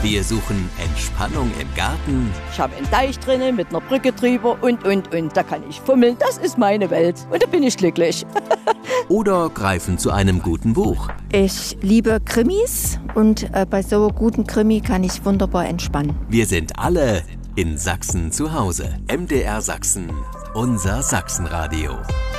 Wir suchen Entspannung im Garten. Ich habe einen Teich drinnen mit einer Brücke drüber und. Da kann ich fummeln, das ist meine Welt. Und da bin ich glücklich. Oder greifen zu einem guten Buch. Ich liebe Krimis und bei so guten Krimi kann ich wunderbar entspannen. Wir sind alle in Sachsen zu Hause. MDR Sachsen, unser Sachsenradio.